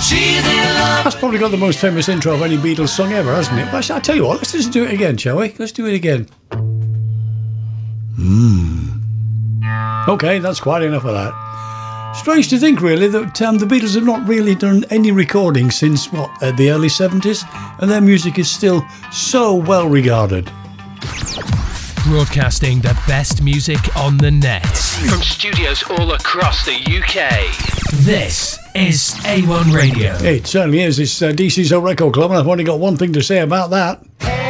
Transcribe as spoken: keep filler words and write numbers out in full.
That's probably got the most famous intro of any Beatles song ever, hasn't it? But I'll tell you what, let's just do it again, shall we? Let's do it again. Hmm. Okay, that's quite enough of that. Strange to think, really, that um, the Beatles have not really done any recording since, what, uh, the early seventies? And their music is still so well regarded. Broadcasting the best music on the net. From studios all across the U K. This is A one Radio. It certainly is. It's uh, D C's Record Club, and I've only got one thing to say about that.